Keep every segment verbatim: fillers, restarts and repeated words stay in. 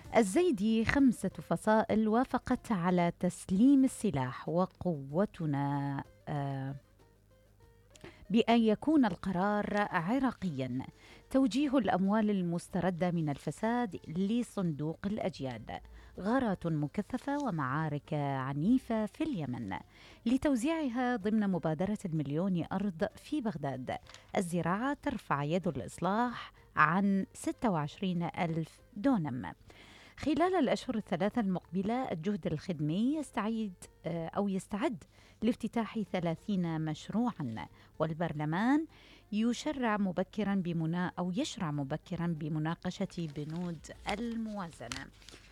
الزيدي خمسة فصائل وافقت على تسليم السلاح وقوتنا آه بأن يكون القرار عراقيا. توجيه الأموال المستردة من الفساد لصندوق الأجيال. غارات مكثفة ومعارك عنيفة في اليمن لتوزيعها ضمن مبادرة المليون أرض في بغداد. الزراعة ترفع يد الإصلاح عن ستة وعشرين ألف دونم. خلال الأشهر الثلاثة المقبلة الجهد الخدمي يستعيد آه، أو يستعد لافتتاح ثلاثين مشروعا، والبرلمان يشرع مبكرا بمنا أو يشرع مبكرا بمناقشة بنود الموازنة.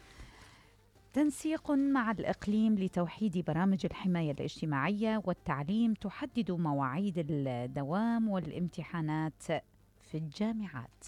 تنسيق مع الإقليم لتوحيد برامج الحماية الاجتماعية والتعليم تحدد مواعيد الدوام والامتحانات في الجامعات.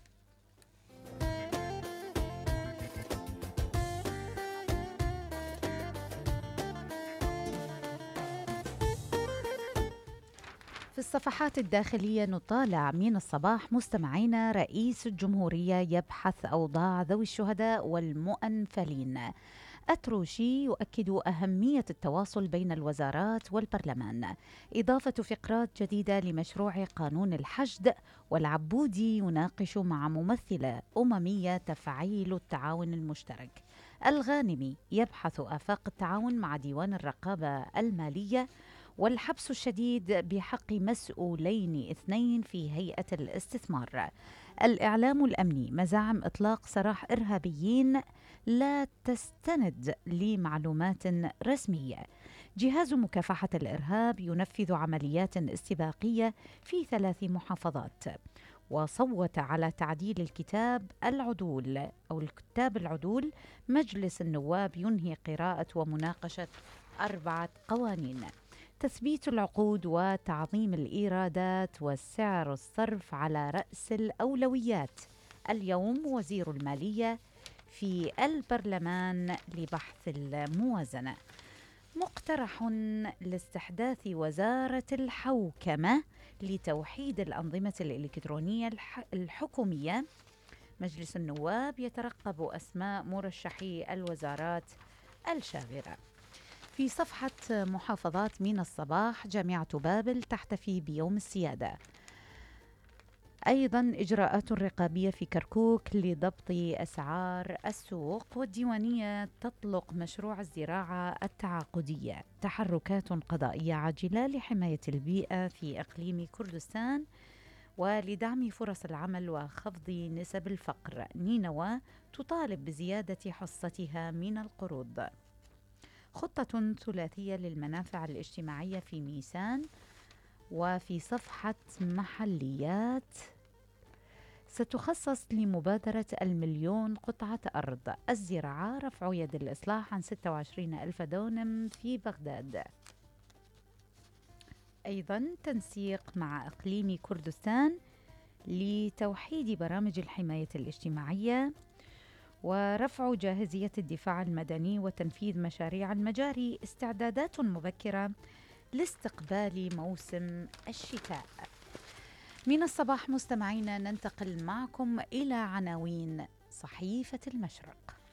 في الصفحات الداخلية نطالع من الصباح مستمعينا: رئيس الجمهورية يبحث أوضاع ذوي الشهداء والمؤنفلين. أتروشي يؤكد أهمية التواصل بين الوزارات والبرلمان. إضافة فقرات جديدة لمشروع قانون الحشد. والعبودي يناقش مع ممثلة أممية تفعيل التعاون المشترك. الغانمي يبحث آفاق التعاون مع ديوان الرقابة المالية. والحبس الشديد بحق مسؤولين اثنين في هيئة الاستثمار. الإعلام الأمني: مزاعم إطلاق سراح إرهابيين لا تستند لمعلومات رسمية. جهاز مكافحة الإرهاب ينفذ عمليات استباقية في ثلاث محافظات. وصوت على تعديل الكتاب العدول أو الكتاب العدول. مجلس النواب ينهي قراءة ومناقشة أربعة قوانين. تثبيت العقود وتعظيم الإيرادات وسعر الصرف على رأس الأولويات. اليوم وزير المالية في البرلمان لبحث الموازنة. مقترح لاستحداث وزارة الحوكمة لتوحيد الأنظمة الإلكترونية الحكومية. مجلس النواب يترقب أسماء مرشحي الوزارات الشاغرة. في صفحة محافظات من الصباح: جامعة بابل تحتفي بيوم السيادة. أيضا إجراءات رقابية في كركوك لضبط أسعار السوق. والديوانية تطلق مشروع الزراعة التعاقدية. تحركات قضائية عاجلة لحماية البيئة في إقليم كردستان ولدعم فرص العمل وخفض نسب الفقر. نينوى تطالب بزيادة حصتها من القروض. خطة ثلاثية للمنافع الاجتماعية في ميسان. وفي صفحة محليات: ستخصص لمبادرة المليون قطعة أرض. الزراعة رفع يد الإصلاح عن ستة وعشرين ألف دونم في بغداد. أيضا تنسيق مع إقليم كردستان لتوحيد برامج الحماية الاجتماعية. ورفع جاهزية الدفاع المدني وتنفيذ مشاريع المجاري. استعدادات مبكرة لاستقبال موسم الشتاء. من الصباح مستمعينا ننتقل معكم إلى عناوين صحيفة المشرق.